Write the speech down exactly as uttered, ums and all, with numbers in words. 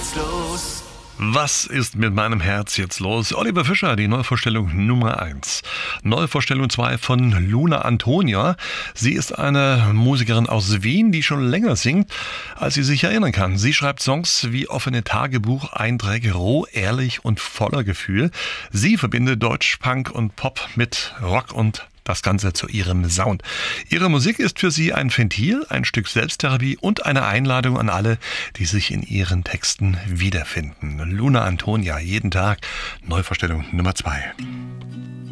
jetzt los? Was ist mit meinem Herz jetzt los? Oliver Fischer, die Neuvorstellung Nummer eins. Neuvorstellung zwei von Luna Antonia. Sie ist eine Musikerin aus Wien, die schon länger singt, als sie sich erinnern kann. Sie schreibt Songs wie offene Tagebucheinträge, roh, ehrlich und voller Gefühl. Sie verbindet Deutsch, Punk und Pop mit Rock und das Ganze zu ihrem Sound. Ihre Musik ist für sie ein Ventil, ein Stück Selbsttherapie und eine Einladung an alle, die sich in ihren Texten wiederfinden. Luna Antonia, jeden Tag, Neuvorstellung Nummer zwei.